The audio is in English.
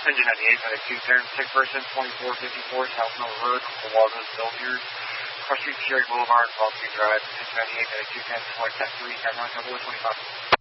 Engine 98, medic 210, sick person, 2454, South Mill Road, Waldo, Billiers, Cross Street, Cherry Boulevard, Ball Street Drive, Engine 98, medic 210, flight test 3, 9 1 25.